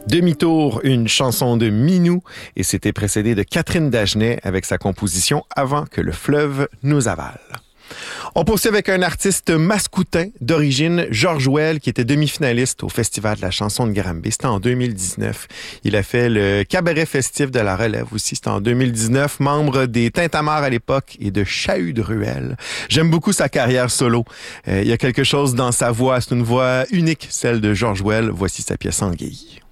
Demi-tour, une chanson de Minou, et c'était précédé de Catherine Dagenet avec sa composition Avant que le fleuve nous avale. On poursuit avec un artiste mascoutin d'origine, Georges Well, qui était demi-finaliste au Festival de la chanson de Granby. C'était en 2019. Il a fait le cabaret festif de la Relève aussi. C'était en 2019. Membre des Tintamarres à l'époque et de Chahut de Ruelle. J'aime beaucoup sa carrière solo. Il y a quelque chose dans sa voix. C'est une voix unique, celle de Georges Well. Voici sa pièce Anguille.